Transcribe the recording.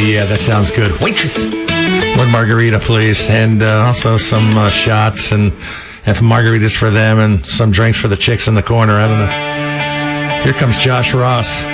yeah, that sounds good. Waitress. One margarita, please. And also some shots and margaritas for them and some drinks for the chicks in the corner. I don't know. Here comes Josh Ross.